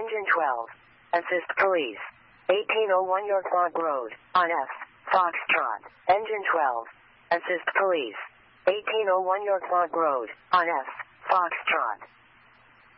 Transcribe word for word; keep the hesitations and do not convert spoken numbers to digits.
Engine twelve. Assist police. eighteen oh one York Log Road, on F. Foxtrot. Engine twelve. Assist police. eighteen oh one York Log Road, on F. Foxtrot.